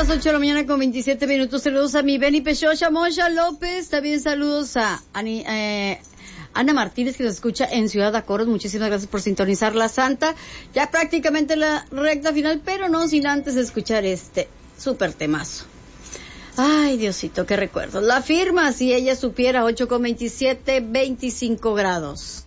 las 8 de la mañana con 27 minutos. Saludos a mi Benny Pechocha, Moncha López. También saludos a Ana Martínez, que nos escucha en Ciudad de Acoros. Muchísimas gracias por sintonizar La Santa. Ya prácticamente la recta final, pero no sin antes escuchar este súper temazo. Ay, Diosito, qué recuerdos. La firma, si ella supiera, 8 con 27, 25 grados.